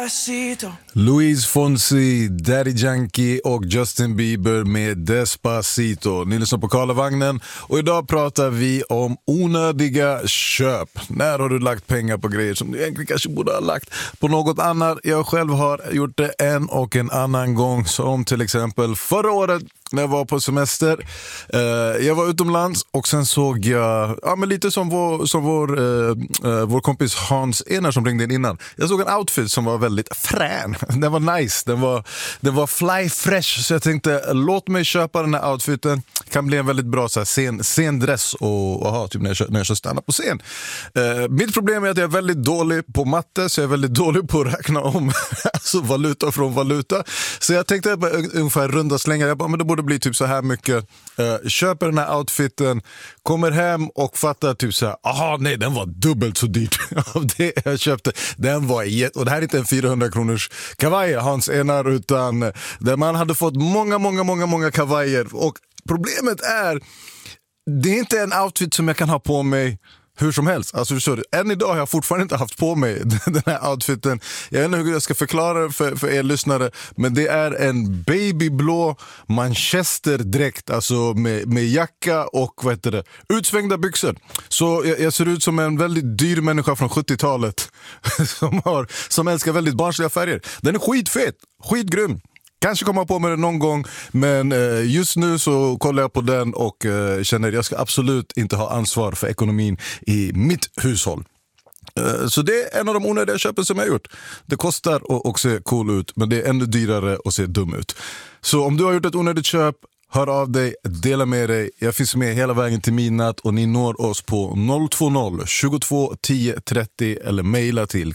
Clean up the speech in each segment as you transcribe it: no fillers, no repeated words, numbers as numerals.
Luis Fonsi, Daddy Yankee och Justin Bieber med Despacito. Ni lyssnar på Karlavagnen och idag pratar vi om onödiga köp. När har du lagt pengar på grejer som du egentligen kanske borde ha lagt på något annat? Jag själv har gjort det en och en annan gång, som till exempel förra året när jag var på semester. Jag var utomlands och sen såg jag, men lite som vår kompis Hans Enar som ringde in innan. Jag såg en outfit som var väldigt frän. Den var nice, den var fly fresh. Så jag tänkte, låt mig köpa den här outfiten. Kan bli en väldigt bra så här, scen dress och ha typ när jag ska stanna på scen. Mitt problem är att jag är väldigt dålig på matte, så jag är väldigt dålig på att räkna om alltså valuta från valuta. Så jag tänkte ungefär runda slängar. Jag bara, men det borde bli typ så här mycket. Köper den här outfiten, kommer hem och fattar typ så här, aha, nej, den var dubbelt så dyrt av det jag köpte. Den var och det här är inte en 400 kronors kavaj, Hans Enar, utan där man hade fått många kavajer. Och problemet är, det är inte en outfit som jag kan ha på mig hur som helst. Alltså förstår du, än idag har jag fortfarande inte haft på mig den här outfiten. Jag vet inte hur jag ska förklara det för er lyssnare, men det är en babyblå manchesterdräkt, alltså med jacka och utsvängda byxor. Så jag ser ut som en väldigt dyr människa från 70-talet som älskar väldigt barnsliga färger. Den är skitfet, skitgrym. Kanske kommer på med det någon gång, men just nu så kollar jag på den och känner att jag ska absolut inte ha ansvar för ekonomin i mitt hushåll. Så det är en av de onödiga köpen som jag har gjort. Det kostar att se cool ut, men det är ännu dyrare att se dum ut. Så om du har gjort ett onödigt köp, hör av dig, dela med dig. Jag finns med hela vägen till midnatt och ni når oss på 020 22 10 30 eller mejla till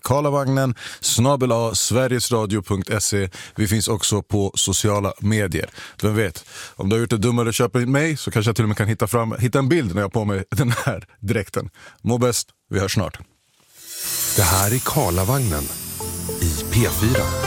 karlavagnen@sverigesradio.se. Vi finns också på sociala medier. Vem vet, om du har gjort ett dummare köp än mig så kanske jag till och med kan hitta en bild när jag har på mig den här dräkten. Må bäst, vi hörs snart. Det här är Karlavagnen i P4.